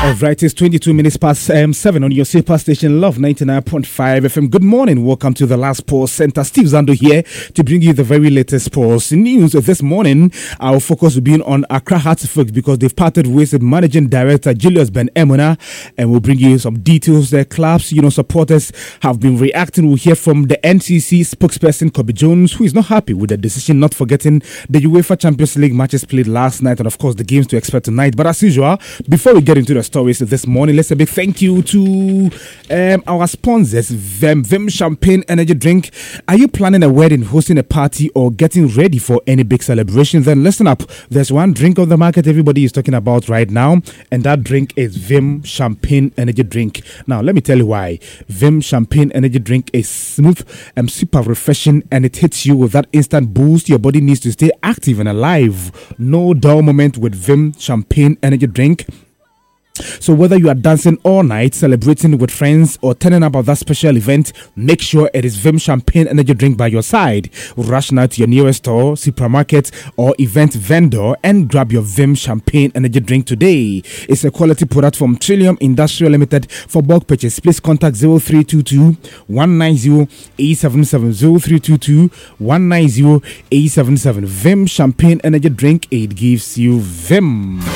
Right, it's 22 minutes past 7 on your super station, Love 99.5 FM. Good morning. Welcome to the last Sports Center. Steve Zando here to bring you the very latest sports news. This morning, our focus will be on Accra Hearts folks because they've parted with Managing Director Julius Ben Emuna, and we'll bring you some details. The clubs, supporters have been reacting. We'll hear from the NCC spokesperson Kobe Jones, who is not happy with the decision not forgetting the UEFA Champions League matches played last night and, of course, the games to expect tonight. But as usual, before we get into the stories this morning, let's say a big thank you to our sponsors, Vim Champagne Energy Drink. Are you planning a wedding, hosting a party, or getting ready for any big celebration? Then listen up. There's one drink on the market everybody is talking about right now, and that drink is Vim Champagne Energy Drink. Now, let me tell you why. Vim Champagne Energy Drink is smooth and super refreshing, and it hits you with that instant boost your body needs to stay active and alive. No dull moment with Vim Champagne Energy Drink. So whether you are dancing all night, celebrating with friends, or turning up at that special event, make sure it is Vim Champagne Energy Drink by your side. Rush now to your nearest store, supermarket, or event vendor and grab your Vim Champagne Energy Drink today. It's a quality product from Trillium Industrial Limited. For bulk purchase, please contact 0322 190 877 0322 190 877. Vim Champagne Energy Drink, it gives you Vim.